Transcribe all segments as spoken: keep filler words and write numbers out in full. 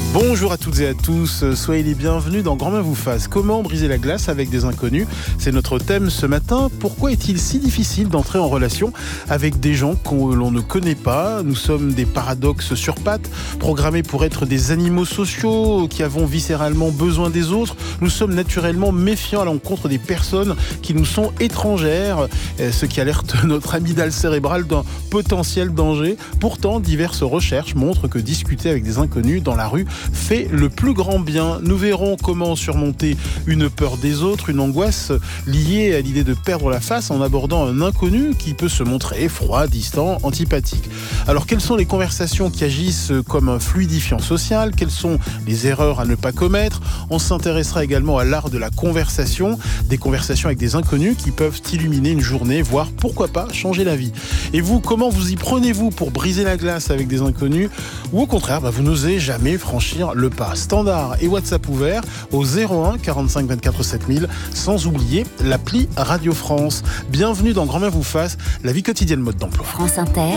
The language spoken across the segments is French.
Bonjour à toutes et à tous, soyez les bienvenus dans Grand Main vous fasse. Comment briser la glace avec des inconnus ? C'est notre thème ce matin. Pourquoi est-il si difficile d'entrer en relation avec des gens que l'on ne connaît pas ? Nous sommes des paradoxes sur pattes, programmés pour être des animaux sociaux qui avons viscéralement besoin des autres. Nous sommes naturellement méfiants à l'encontre des personnes qui nous sont étrangères, ce qui alerte notre amygdale cérébrale d'un potentiel danger. Pourtant, diverses recherches montrent que discuter avec des inconnus dans la rue fait le plus grand bien. Nous verrons comment surmonter une peur des autres, une angoisse liée à l'idée de perdre la face en abordant un inconnu qui peut se montrer froid, distant, antipathique. Alors, quelles sont les conversations qui agissent comme un fluidifiant social ? Quelles sont les erreurs à ne pas commettre ? On s'intéressera également à l'art de la conversation, des conversations avec des inconnus qui peuvent illuminer une journée, voire pourquoi pas changer la vie. Et vous, comment vous y prenez-vous pour briser la glace avec des inconnus ? Ou au contraire, bah, vous n'osez jamais franchir le pas. Standard et WhatsApp ouvert au zéro un quarante-cinq vingt-quatre sept mille, sans oublier l'appli Radio France. Bienvenue dans Grand Main vous fasse, la vie quotidienne mode d'emploi. France Inter.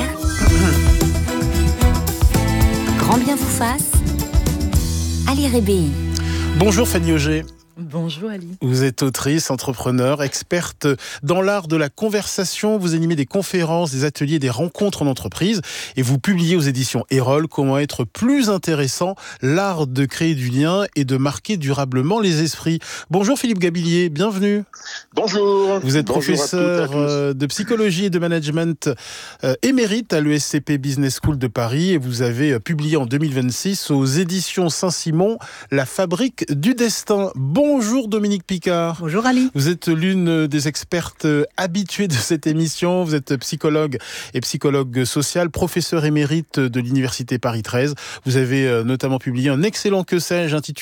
Grand bien vous fasse. Ali Rébéi. Bonjour Fanny Auger. Bonjour Ali. Vous êtes autrice, entrepreneur, experte dans l'art de la conversation. Vous animez des conférences, des ateliers, des rencontres en entreprise et vous publiez aux éditions Erol Comment être plus intéressant, l'art de créer du lien et de marquer durablement les esprits. Bonjour Philippe Gabillier, bienvenue. Bonjour. Vous êtes Bonjour professeur de psychologie et de management euh, émérite à l'E S C P Business School de Paris et vous avez publié en deux mille vingt-six aux éditions Saint-Simon La fabrique du destin. Bonjour Dominique Picard. Bonjour Ali. Vous êtes l'une des expertes habituées de cette émission. Vous êtes psychologue et psychologue social, professeur émérite de l'Université Paris treize. Vous avez notamment publié un excellent que sais-je intitulé